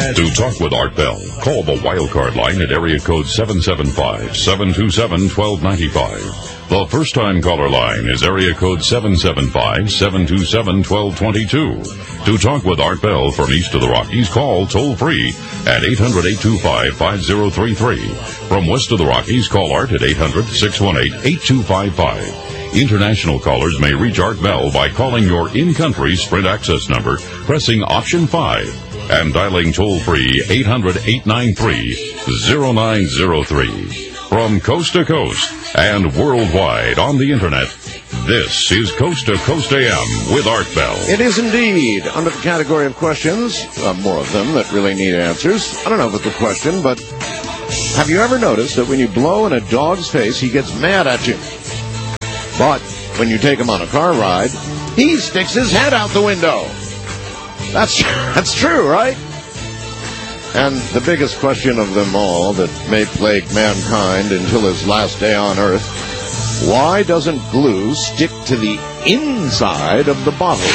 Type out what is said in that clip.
To talk with Art Bell, call the Wildcard line at area code 775-727-1295. The first-time caller line is area code 775-727-1222. To talk with Art Bell from east of the Rockies, call toll-free at 800-825-5033. From west of the Rockies, call Art at 800-618-8255. International callers may reach Art Bell by calling your in-country Sprint access number, pressing option 5, and dialing toll-free 800-893-0903. From coast to coast and worldwide on the Internet, this is Coast to Coast AM with Art Bell. It is indeed. Under the category of questions, more of them that really need answers. I don't know if it's a question, but have you ever noticed that when you blow in a dog's face, he gets mad at you? But when you take him on a car ride, he sticks his head out the window. That's true, right? And the biggest question of them all that may plague mankind until his last day on Earth, why doesn't glue stick to the inside of the bottle?